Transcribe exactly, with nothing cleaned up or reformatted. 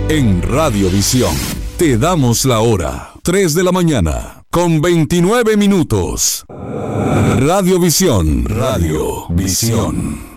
En Radiovisión te damos la hora, tres de la mañana, con veintinueve minutos. Radiovisión, Radiovisión.